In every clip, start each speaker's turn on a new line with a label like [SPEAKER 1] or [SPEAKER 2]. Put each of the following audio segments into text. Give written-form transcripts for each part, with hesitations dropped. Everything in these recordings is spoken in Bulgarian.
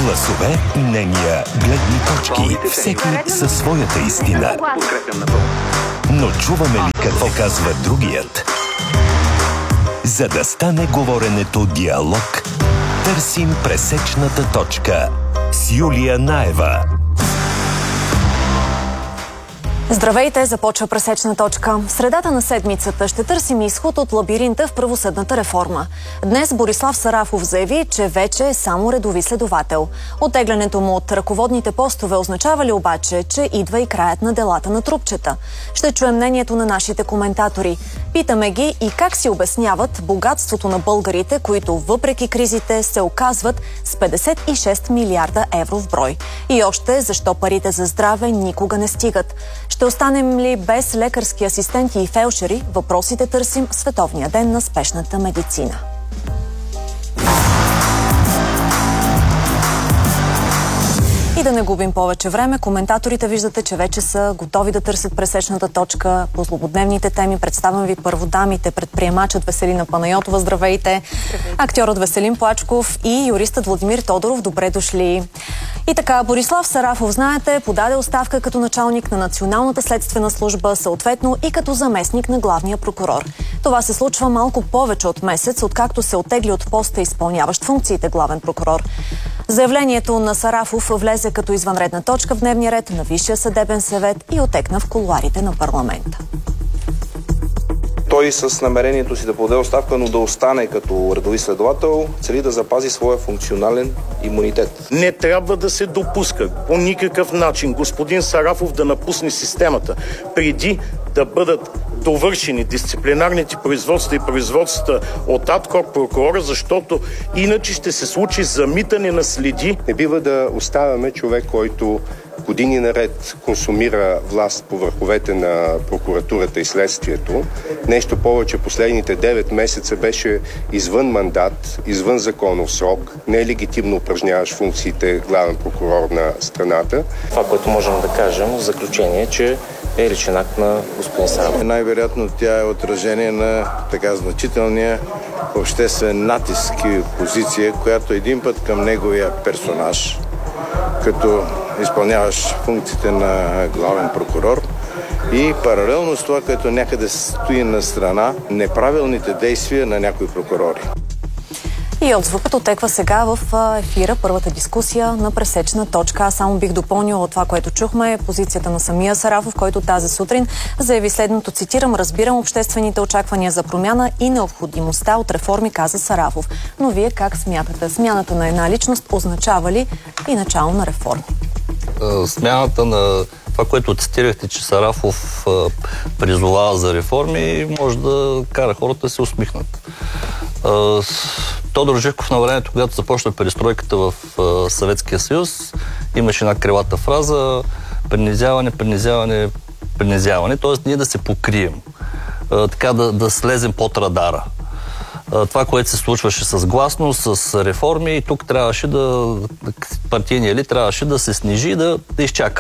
[SPEAKER 1] Гласове, мнения, гледни точки, всеки със своята истина. Но чуваме ли какво казва другият? За да стане говоренето диалог, търсим пресечната точка с Юлия Наева.
[SPEAKER 2] Здравейте, започва пресечна точка. В средата на седмицата ще търсим изход от лабиринта в правосъдната реформа. Днес Борислав Сарафов заяви, че вече е само редови следовател. Оттеглянето му от ръководните постове означава ли обаче, че идва и краят на делата на трупчета? Ще чуем мнението на нашите коментатори. Питаме ги и как си обясняват богатството на българите, които въпреки кризите се оказват с 56 милиарда евро в брой. И още защо парите за здраве никога не стигат. Ще останем ли без лекарски асистенти и фелшери? Въпросите търсим в Световния ден на спешната медицина. И да не губим повече време, коментаторите виждате, че вече са готови да търсят пресечната точка по злободневните теми. Представям ви първо дамите, предприемачът Веселина Панайотова, здравейте, актьорът Веселин Плачков и юристът Владимир Тодоров, добре дошли. И така, Борислав Сарафов, знаете, подаде оставка като началник на Националната следствена служба, съответно и като заместник на главния прокурор. Това се случва малко повече от месец, откакто се оттегли от поста изпълняващ функциите главен прокурор. Заявлението на Сарафов влезе като извънредна точка в дневния ред на Висшия съдебен съвет и отекна в кулоарите на парламента.
[SPEAKER 3] Той с намерението си да подаде оставка, но да остане като редови следовател, цели да запази своя функционален имунитет.
[SPEAKER 4] Не трябва да се допуска по никакъв начин господин Сарафов да напусне системата преди да бъдат довършени дисциплинарните производства и производства от АДКОР прокурора, защото иначе ще се случи замитане на следи.
[SPEAKER 5] Не бива да оставяме човек, който години наред консумира власт по върховете на прокуратурата и следствието. Нещо повече, последните 9 месеца беше извън мандат, извън законов срок, нелегитимно упражняваш функциите главен прокурор на страната.
[SPEAKER 6] Това, което можем да кажем в заключение е, че е личен акт на господин Сарафов.
[SPEAKER 7] Най-вероятно тя е отражение на така значителния обществен натиск и позиция, която един път към неговия персонаж, като изпълняваш функциите на главен прокурор, и паралелно с това, което някъде стои на страна, неправилните действия на някои прокурори.
[SPEAKER 2] И отзвукът отеква сега в ефира, първата дискусия на пресечна точка. Аз само бих допълнила това, което чухме, позицията на самия Сарафов, който тази сутрин заяви следното, цитирам: разбирам обществените очаквания за промяна и необходимостта от реформи, каза Сарафов. Но вие как смятате? Смяната на една личност означава ли и начало на реформи?
[SPEAKER 8] Смяната на това, което цитирахте, че Сарафов призовава за реформи, може да кара хората да се усмихнат. Тодор Живков на времето, когато започна перестройката в Съветския съюз, имаше една крилата фраза: принизяване, принизяване, принизяване, т.е. ние да се покрием, така да слезем под радара. Това, което се случваше с гласност, с реформи, и тук трябваше партийния елит трябваше да се снижи и да изчака.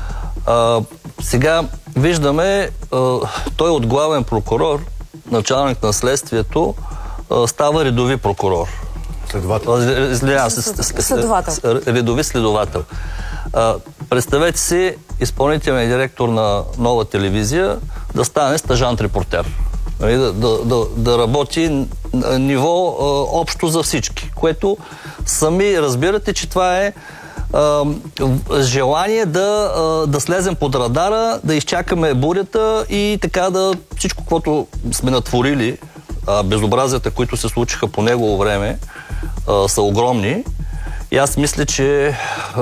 [SPEAKER 8] Сега виждаме, той от главен прокурор, началник на следствието, става редови прокурор. Редови следовател. Представете си изпълнителният директор на Нова телевизия да стане стажант-репортер. Да работи на ниво общо за всички, което сами разбирате, че това е желание да слезем под радара, да изчакаме бурята и така всичко, което сме натворили, безобразията, които се случиха по негово време, са огромни. И аз мисля, че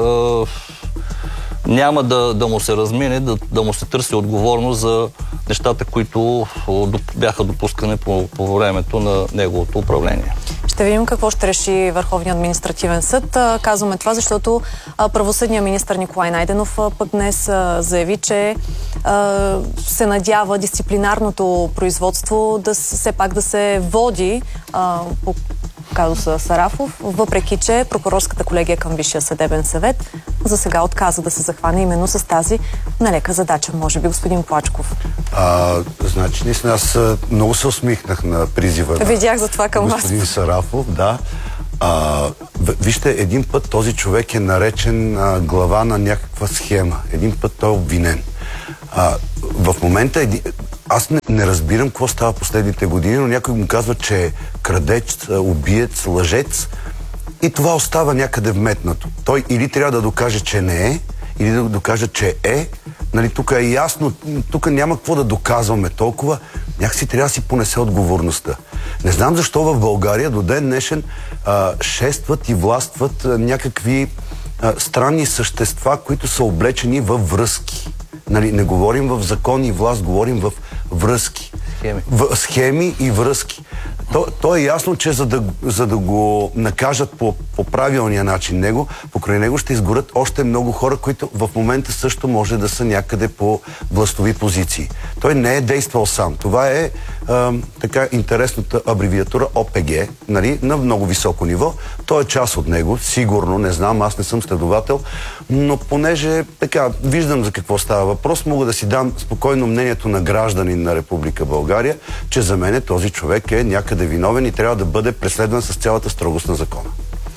[SPEAKER 8] няма да му се размине, да му се търси отговорност за нещата, които бяха допускани по времето на неговото управление.
[SPEAKER 2] Ще видим какво ще реши Върховният административен съд. Казваме това, защото правосъдният министър Николай Найденов пък днес заяви, че се надява дисциплинарното производство все пак да се води по казуса Сарафов, въпреки че прокурорската колегия към Висшия съдебен съвет за сега отказа да се захване именно с тази нелека задача. Може би, господин Плачков.
[SPEAKER 9] Значи, наистина, аз много се усмихнах на призива
[SPEAKER 2] Видях за това към
[SPEAKER 9] господин Сарафов, да. Вижте, един път този човек е наречен глава на някаква схема. Един път той е обвинен. В момента аз не разбирам какво става последните години, но някой му казва, че е крадец, убиец, лъжец и това остава някъде вметнато. Той или трябва да докаже, че не е, или да докаже, че е. Нали, тук е ясно, тук няма какво да доказваме толкова. Някакси трябва да си понесе отговорността. Не знам защо в България до ден днешен шестват и властват някакви странни същества, които са облечени във връзки. Нали, не говорим в закон и власт, говорим в връзки. Схеми и връзки. То е ясно, че за да го накажат по правилния начин покрай него ще изгорят още много хора, които в момента също може да са някъде по властови позиции. Той не е действал сам. Това е така интересната абревиатура ОПГ, нали, на много високо ниво. Той е част от него, сигурно, не знам, аз не съм следовател, но понеже така виждам за какво става въпрос, мога да си дам спокойно мнението на гражданин на Република България, че за мен този човек е някъде виновен и трябва да бъде преследван с цялата строгост на закона.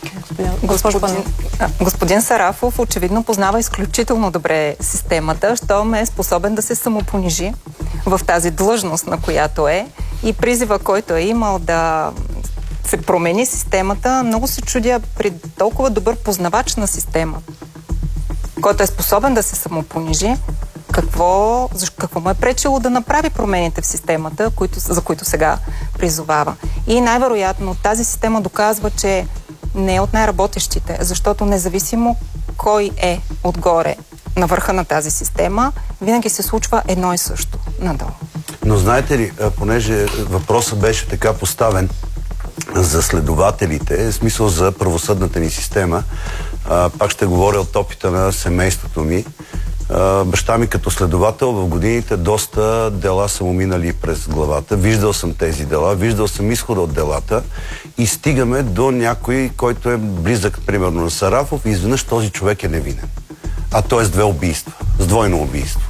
[SPEAKER 10] Господин Сарафов очевидно познава изключително добре системата, щом е способен да се самопонижи в тази длъжност, на която е, и призива, който е имал да се промени системата. Много се чудя при толкова добър познавач на система, който е способен да се самопонижи, какво му е пречило да направи промените в системата, за които сега призовава. И най-вероятно тази система доказва, че не е от най-работещите, защото независимо кой е отгоре на върха на тази система, винаги се случва едно и също надолу.
[SPEAKER 9] Но знаете ли, понеже въпросът беше така поставен за следователите, в смисъл за правосъдната ни система, пак ще говоря от опита на семейството ми. Баща ми като следовател в годините доста дела са му минали през главата. Виждал съм тези дела, виждал съм изхода от делата и стигаме до някой, който е близък, примерно, на Сарафов и изведнъж този човек е невинен. А той е с 2 убийства, с двойно убийство.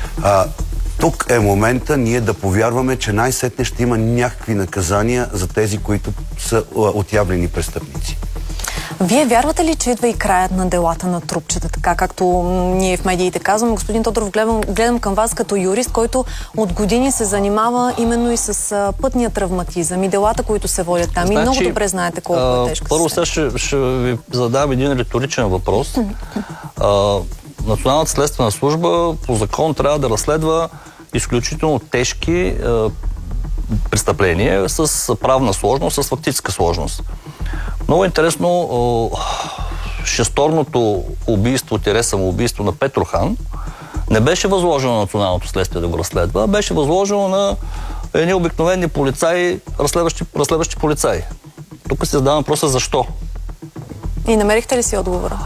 [SPEAKER 9] Тук е момента ние да повярваме, че най-сетне ще има някакви наказания за тези, които са отявлени престъпници.
[SPEAKER 2] Вие вярвате ли, че идва и краят на делата на трупчета, така както ние в медиите казваме? Господин Тодоров, гледам към вас като юрист, който от години се занимава именно и с пътния травматизъм и делата, които се водят там. И много добре знаете колко е тежка.
[SPEAKER 8] Първо сега ще ви задам един риторичен въпрос. Националната следствена служба по закон трябва да разследва изключително тежки престъпления с правна сложност, с фактическа сложност. Много интересно, шесторното убийство-самоубийство на Петрохан не беше възложено на националното следствие да го разследва, а беше възложено на едни обикновени полицаи, разследващи полицаи. Тук се задава въпроса защо.
[SPEAKER 2] И намерихте ли си отговора?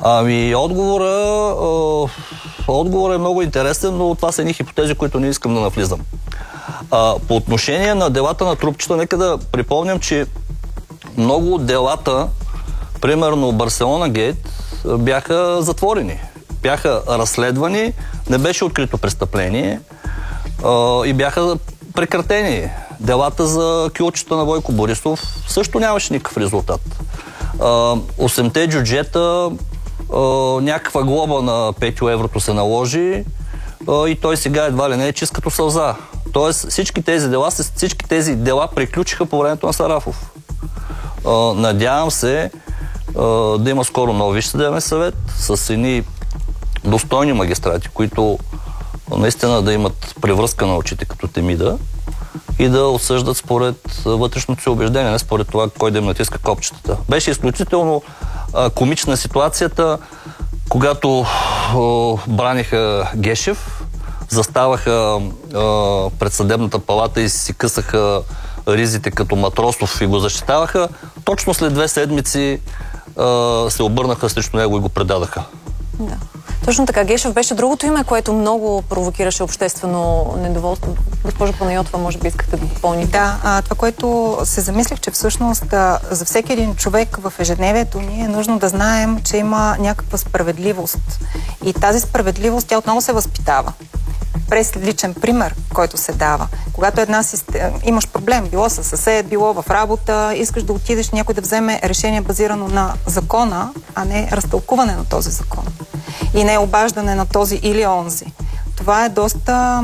[SPEAKER 8] Отговорът е много интересен, но това са едни хипотези, които не искам да навлизам. По отношение на делата на трупчета, нека да припомням, че много от делата, примерно Барселона Гейт, бяха затворени. Бяха разследвани, не беше открито престъпление и бяха прекратени. Делата за кюлчета на Бойко Борисов също нямаше никакъв резултат. 8-те джуджета, някаква глоба на 5 еврото се наложи и той сега едва ли не е чист като сълза. Тоест всички тези дела приключиха по времето на Сарафов. Надявам се да има скоро нов Висш съдебен съвет с едни достойни магистрати, които наистина да имат превръзка на очите като Темида и да осъждат според вътрешното си убеждение, не според това кой да им натиска копчетата. Беше изключително комична ситуацията, когато браниха Гешев, заставаха пред съдебната палата и си късаха ризите като Матросов и го защитаваха. Точно след 2 седмици се обърнаха срещу него и го предадаха.
[SPEAKER 2] Да. Точно така. Гешев беше другото име, което много провокираше обществено недоволство. Госпожа Панайотова, може би искате да допълните.
[SPEAKER 10] Да, това, което се замислих, че всъщност за всеки един човек в ежедневието ни е нужно да знаем, че има някаква справедливост. И тази справедливост, тя отново се възпитава. през личен пример, който се дава. Когато имаш проблем, било със съсед, било в работа, искаш да отидеш някой да вземе решение базирано на закона, а не разтълкуване на този закон. И не обаждане на този или онзи. Това е доста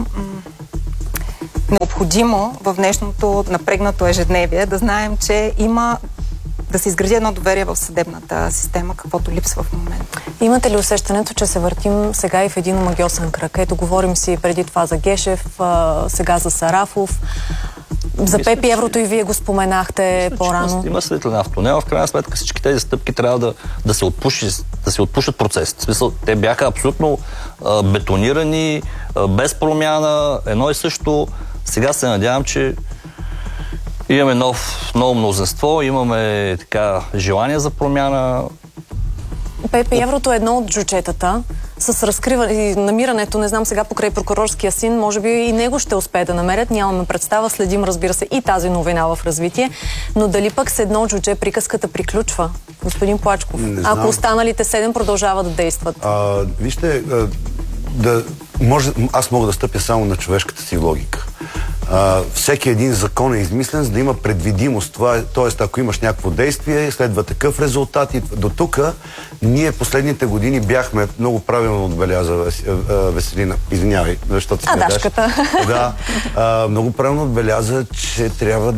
[SPEAKER 10] необходимо в днешното напрегнато ежедневие, да знаем, че има да се изгради едно доверие в съдебната система, каквото липсва в момента.
[SPEAKER 2] Имате ли усещането, че се въртим сега и в един омагьосан кръг? Ето, говорим си преди това за Гешев, сега за Сарафов. За Пепи Еврото и вие го споменахте по-рано.
[SPEAKER 8] Има светлина в тунела. В крайна сметка всички тези стъпки трябва да се отпушат процесите. В смисъл, те бяха абсолютно бетонирани, без промяна, едно и също. Сега се надявам, че имаме ново мнозинство, имаме желание за промяна.
[SPEAKER 2] Пепи Еврото е едно от джучетата. С разкриване и намирането, не знам сега покрай прокурорския син, може би и него ще успее да намерят. Нямаме представа, следим, разбира се, и тази новина в развитие. Но дали пък с едно джудже приказката приключва? Господин Плачков, ако останалите 7 продължават да действат.
[SPEAKER 9] Вижте, аз мога да стъпя само на човешката си логика. Всеки един закон е измислен, за да има предвидимост. Тоест, ако имаш някакво действие, следва такъв резултат. И до тук ние последните години бяхме, много правилно отбеляза Веселина, извинявай, защото сме
[SPEAKER 2] Дашката.
[SPEAKER 9] Да, много правилно отбеляза, че трябва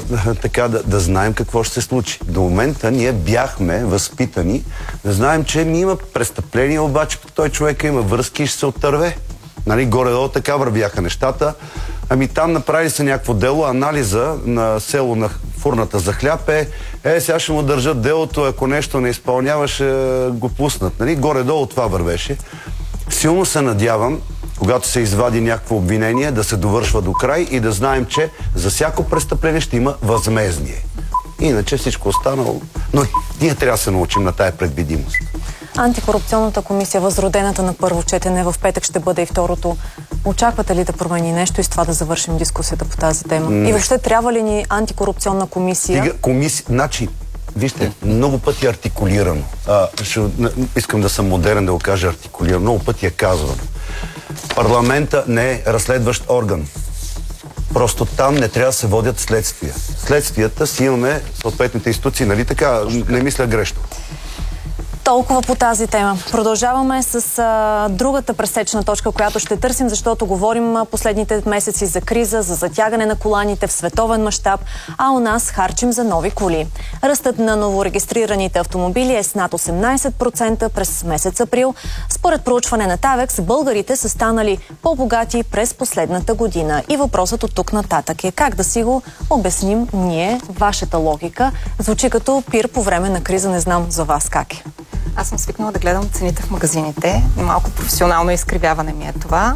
[SPEAKER 9] да знаем какво ще се случи. До момента ние бяхме възпитани, да знаем, че има престъпление, обаче той човека има връзки и ще се оттърве. Нали, горе-долу така вървяха нещата. Там направили се някакво дело, анализа на село на фурната за хляб сега ще му държат делото, ако нещо не изпълнява, ще го пуснат. Нали? Горе-долу това вървеше. Силно се надявам, когато се извади някакво обвинение, да се довършва до край и да знаем, че за всяко престъпление ще има възмездие. Иначе всичко останало. Но ние трябва да се научим на тая предвидимост.
[SPEAKER 2] Антикорупционната комисия, възродената на първо четене, в петък ще бъде и второто. Очаквате ли да промени нещо и с това да завършим дискусията по тази тема? И въобще трябва ли ни антикорупционна комисия?
[SPEAKER 9] Значи, вижте, много пъти е артикулирано. Искам да съм модерен да го кажа артикулирано. Много пъти е казвано. Парламента не е разследващ орган. Просто там не трябва да се водят следствия. Следствията си имаме съответните институции, нали така? Не мисля грешно.
[SPEAKER 2] Толкова по тази тема. Продължаваме с другата пресечна точка, която ще търсим, защото говорим последните месеци за криза, за затягане на коланите в световен мащаб, а у нас харчим за нови коли. Ръстът на новорегистрираните автомобили е с над 18% през месец април. Според проучване на Тавекс, българите са станали по-богати през последната година. И въпросът от тук нататък е как да си го обясним ние, вашата логика. Звучи като пир по време на криза, не знам за вас как е.
[SPEAKER 10] Аз съм свикнала да гледам цените в магазините. Малко професионално изкривяване ми е това.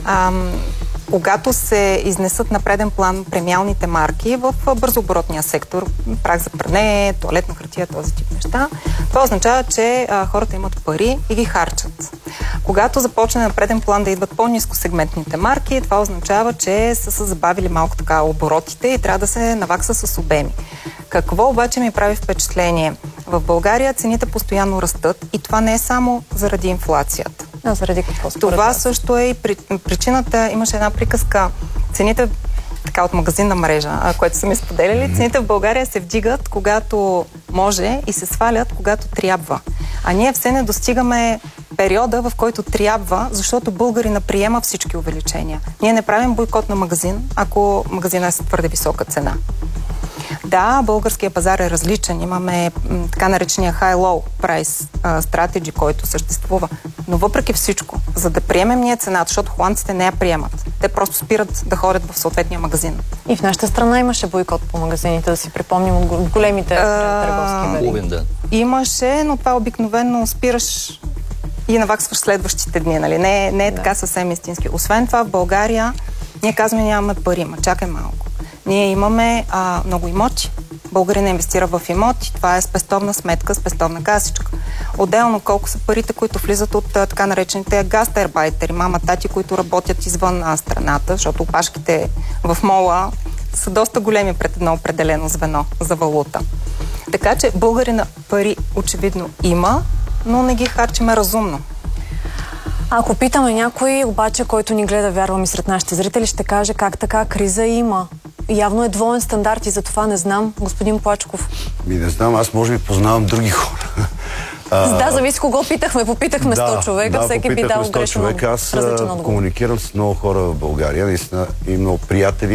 [SPEAKER 10] Когато се изнесат на преден план премиалните марки в бързооборотния сектор, прах за пране, тоалетна хартия, този тип неща, това означава, че хората имат пари и ги харчат. Когато започне на преден план да идват по-нискосегментните марки, това означава, че са се забавили малко така оборотите и трябва да се навакса с обеми. Какво обаче ми прави впечатление? В България цените постоянно растат и това не е само заради инфлацията.
[SPEAKER 2] Заради какво?
[SPEAKER 10] Това също е и причината. Имаше една приказка. Цените така от магазинна мрежа, което са ми споделяли, цените в България се вдигат, когато може и се свалят, когато трябва. А ние все не достигаме периода, в който трябва, защото българина приема всички увеличения. Ние не правим бойкот на магазин, ако магазина е с твърде висока цена. Да, българския пазар е различен. Имаме така наречения high-low price strategy, който съществува. Но въпреки всичко, за да приемем ние цената, защото холандците не я приемат, те просто спират да ходят в съответния магазин.
[SPEAKER 2] И в нашата страна имаше бойкот по магазините, да си припомним от големите търговски вериги.
[SPEAKER 10] Имаше, но това обикновено спираш и наваксваш следващите дни, нали? Не е така съвсем истински. Освен това, в България ние казваме, нямаме пари, чакай малко. Ние имаме много имоти. Българин инвестира в имоти. Това е спестовна сметка, спестовна касичка. Отделно колко са парите, които влизат от така наречените гастарбайтери, мама, тати, които работят извън страната, защото опашките в мола са доста големи пред едно определено звено за валута. Така че българина пари очевидно има, но не ги харчиме разумно.
[SPEAKER 2] Ако питаме някой, обаче, който ни гледа, вярвам и сред нашите зрители, ще каже как така криза има. Явно е двоен стандарт и за това не знам, господин Плачков.
[SPEAKER 9] Не знам, аз може би познавам други хора.
[SPEAKER 2] Да, зависи кого питахме. Попитахме 100 човека, всеки би дал грешен
[SPEAKER 9] Аз комуникирам с много хора в България, наистина и много приятели.